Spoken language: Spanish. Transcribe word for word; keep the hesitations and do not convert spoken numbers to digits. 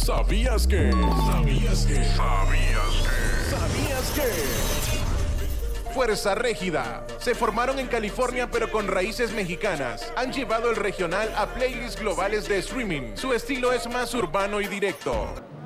¿Sabías que? ¿Sabías que? ¿Sabías que? ¿Sabías que? Fuerza Régida. Se formaron en California pero con raíces mexicanas. Han llevado el regional a playlists globales de streaming. Su estilo es más urbano y directo.